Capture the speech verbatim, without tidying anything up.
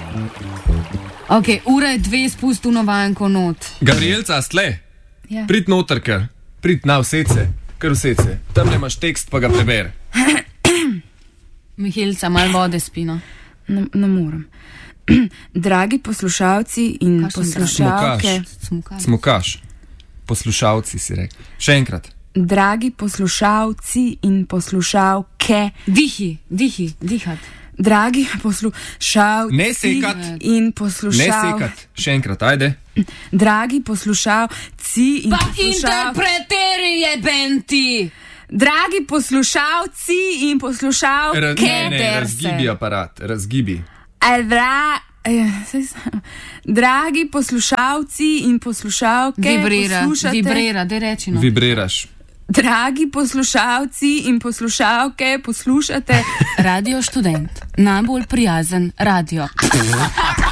Ok, ura je dve, spustu novanko not. Gabrielca, stle? Ja. Prid noter, kar. Prid na vsece. Kar vsece. Tam nemaš tekst, pa ga preber. Mihilca, malo vode spino. Ne, ne morem. Dragi poslušalci in Kakšen poslušalke. Smukaš. Smukaš. Poslušalci si rekel. Še enkrat. Dragi poslušalci in poslušalke. Dihi, dihi, dihat. Dragi poslušalci Ne sekat. in Ne poslušalke. sekat. Še enkrat, ajde. Dragi poslušalci in Pa poslušalke. interpreteri je benti. Dragi poslušalci in poslušalke. Ra- ne, ne, ter razgibi se. aparat. Razgibi. Dra, eh, saj sem- Dragi poslušalci in poslušalke. Vibrira, poslušate- vibrira, daj reči no. Vibriraš. Dragi poslušalci in poslušalke, poslušate Radio Študent, najbolj prijazen radio.